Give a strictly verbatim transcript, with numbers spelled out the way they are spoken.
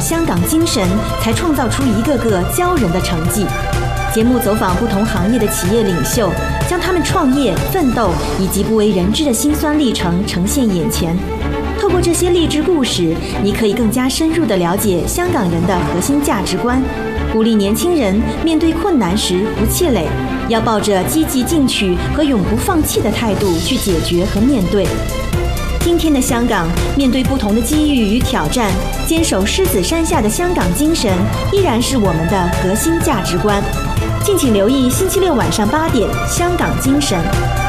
香港精神，才创造出一个个骄人的成绩。节目走访不同行业的企业领袖，将他们创业、奋斗以及不为人知的辛酸历程呈现眼前。透过这些励志故事，你可以更加深入地了解香港人的核心价值观，鼓励年轻人面对困难时不气馁，要抱着积极进取和永不放弃的态度去解决和面对。今天的香港，面对不同的机遇与挑战，坚守狮子山下的香港精神，依然是我们的核心价值观。敬请留意星期六晚上八点《香港精神》。